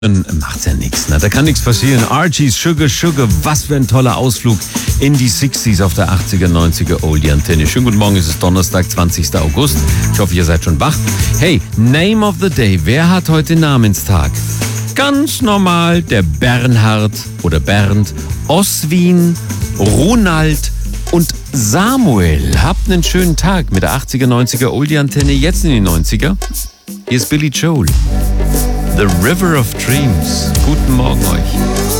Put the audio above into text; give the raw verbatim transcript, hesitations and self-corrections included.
Macht ja nichts, ne? Da kann nichts passieren. Archie's Sugar Sugar, was für ein toller Ausflug in die sechziger auf der achtziger, neunziger Oldie-Antenne. Schönen guten Morgen, es ist Donnerstag, zwanzigster August. Ich hoffe, ihr seid schon wach. Hey, Name of the Day, wer hat heute Namenstag? Ganz normal, der Bernhard oder Bernd, Oswin, Ronald und Samuel. Habt einen schönen Tag mit der achtziger, neunziger Oldie-Antenne, jetzt in die neunziger. Hier ist Billy Joel. The River of Dreams. Guten Morgen euch.